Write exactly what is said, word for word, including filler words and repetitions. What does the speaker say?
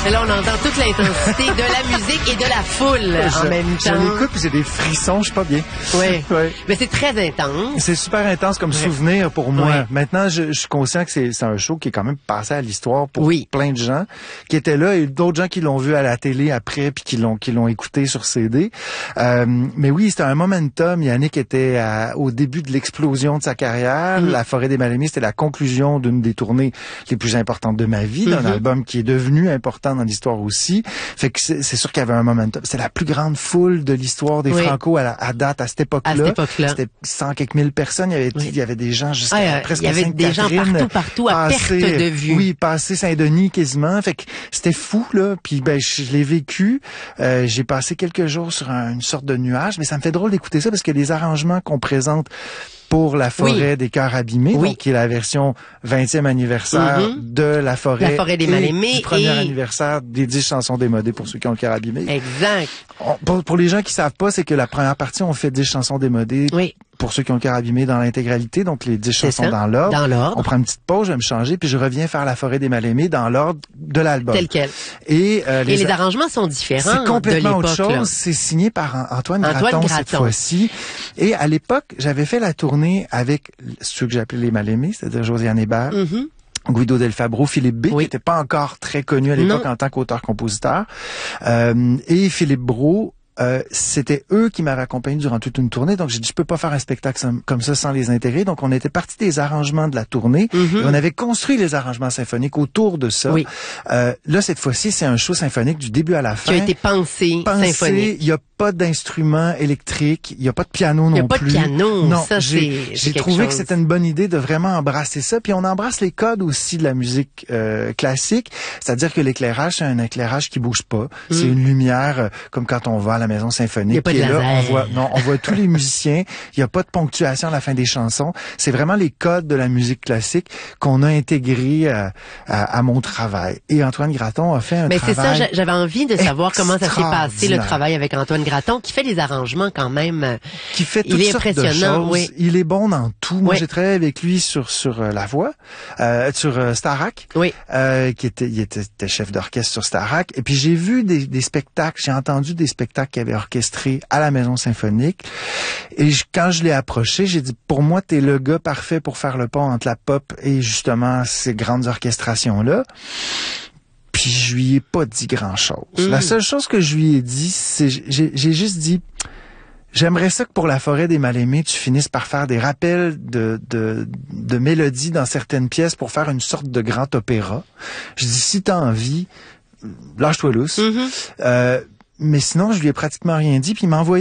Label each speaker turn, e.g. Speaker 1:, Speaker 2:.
Speaker 1: Mais là, on entend toute l'intensité de la musique et de la foule en
Speaker 2: je,
Speaker 1: même temps.
Speaker 2: Je l'écoute puis j'ai des frissons, je suis pas bien.
Speaker 1: Oui.
Speaker 2: Ouais.
Speaker 1: Mais c'est très intense.
Speaker 2: C'est super intense comme
Speaker 1: ouais.
Speaker 2: souvenir pour moi.
Speaker 1: Ouais.
Speaker 2: Maintenant, je, je suis conscient que c'est, c'est un show qui est quand même passé à l'histoire pour
Speaker 1: oui.
Speaker 2: plein de gens qui étaient là et d'autres gens qui l'ont vu à la télé après puis qui l'ont qui l'ont écouté sur C D. Euh, mais oui, c'était un momentum. Yannick était à, au début de l'explosion de sa carrière. Mm. La Forêt des Mal-Aimés, c'était la conclusion d'une des tournées les plus importantes de ma vie, d'un mm-hmm. album qui est devenu important dans l'histoire aussi. Fait que c'est, c'est sûr qu'il y avait un momentum. C'est la plus grande foule de l'histoire des oui. Franco à, la, à date à cette époque-là.
Speaker 1: À cette époque-là.
Speaker 2: C'était cent quelques mille personnes. Il y avait, oui. il y avait des gens jusqu'à ah, presque
Speaker 1: il y avait des gens partout, partout à
Speaker 2: passé,
Speaker 1: perte de vue.
Speaker 2: Oui, passé Saint-Denis quasiment. Fait que c'était fou là. Puis ben je, je l'ai vécu. Euh, j'ai passé quelques jours sur un, une sorte de nuage, mais ça me fait drôle d'écouter ça parce que les arrangements qu'on présente pour la forêt oui. des cœurs abîmés, oui. donc qui est la version vingtième anniversaire mm-hmm. de la forêt,
Speaker 1: la forêt des Mal-Aimés
Speaker 2: et du premier
Speaker 1: et...
Speaker 2: anniversaire des dix chansons démodées pour ceux qui ont le cœur abîmé.
Speaker 1: Exact.
Speaker 2: On, pour, pour les gens qui savent pas, c'est que la première partie, on fait dix chansons démodées.
Speaker 1: Oui.
Speaker 2: Pour ceux qui ont le cœur abîmé dans l'intégralité, donc les dix chansons dans l'ordre.
Speaker 1: Dans l'ordre.
Speaker 2: On prend une petite pause, je vais me changer, puis je reviens faire la forêt des Mal-Aimés dans l'ordre de l'album.
Speaker 1: Tel quel.
Speaker 2: Et, euh,
Speaker 1: les, Et les arrangements sont différents.
Speaker 2: C'est complètement
Speaker 1: de
Speaker 2: autre chose.
Speaker 1: Là.
Speaker 2: C'est signé par Antoine,
Speaker 1: Antoine
Speaker 2: Graton,
Speaker 1: Graton
Speaker 2: cette fois-ci. Et à l'époque, j'avais fait la tournée avec ceux que j'appelais les Mal-Aimés, c'est-à-dire Josiane Hébert.
Speaker 1: Mm-hmm.
Speaker 2: Guido Del Fabro, Philippe B,
Speaker 1: oui.
Speaker 2: qui n'était pas encore très connu à l'époque non. en tant qu'auteur-compositeur. Euh, et Philippe Brault, Euh, c'était eux qui m'avaient accompagné durant toute une tournée, donc j'ai dit je peux pas faire un spectacle comme ça sans les intégrer. Donc on était parti des arrangements de la tournée mm-hmm. et on avait construit les arrangements symphoniques autour de ça.
Speaker 1: Oui.
Speaker 2: Euh, là cette fois-ci c'est un show symphonique du début à la fin.
Speaker 1: Qui a été pensé, pensé symphonique.
Speaker 2: Il y a pas d'instruments électriques, il y a pas de piano non plus.
Speaker 1: Il y a pas de piano.
Speaker 2: Non,
Speaker 1: ça
Speaker 2: j'ai,
Speaker 1: c'est,
Speaker 2: j'ai
Speaker 1: c'est
Speaker 2: trouvé
Speaker 1: chose.
Speaker 2: que c'était une bonne idée de vraiment embrasser ça. Puis on embrasse les codes aussi de la musique euh, classique, c'est-à-dire que l'éclairage c'est un éclairage qui bouge pas. Mm. C'est une lumière euh, comme quand on va à la maison symphonique.
Speaker 1: Pas de
Speaker 2: là,
Speaker 1: laser.
Speaker 2: on voit, non, on voit tous les musiciens. Il n'y a pas de ponctuation à la fin des chansons. C'est vraiment les codes de la musique classique qu'on a intégrés à, à, à mon travail. Et Antoine Graton a fait un
Speaker 1: Mais
Speaker 2: travail.
Speaker 1: Mais c'est ça, j'avais envie de savoir comment ça s'est passé le travail avec Antoine Graton, qui fait les arrangements quand même.
Speaker 2: Qui fait toutes
Speaker 1: il est
Speaker 2: sortes
Speaker 1: impressionnant,
Speaker 2: de choses.
Speaker 1: Oui.
Speaker 2: Il est bon dans tout. Moi,
Speaker 1: oui.
Speaker 2: j'ai travaillé avec lui sur sur euh, La Voix, euh, sur euh, Starac,
Speaker 1: oui.
Speaker 2: euh, qui était, il était, était chef d'orchestre sur Starac. Et puis j'ai vu des, des spectacles, j'ai entendu des spectacles qu'il avait orchestrés à la Maison Symphonique. Et je, quand je l'ai approché, j'ai dit, pour moi, t'es le gars parfait pour faire le pont entre la pop et justement ces grandes orchestrations-là. Puis je lui ai pas dit grand-chose. Mmh. La seule chose que je lui ai dit, c'est, j'ai, j'ai juste dit, j'aimerais ça que pour la Forêt des Mal-Aimés, tu finisses par faire des rappels de, de, de mélodies dans certaines pièces pour faire une sorte de grand opéra. Je dis, si t'as envie, lâche-toi lousse. Mmh. Euh, mais sinon, je lui ai pratiquement rien dit, puis il m'a envoyé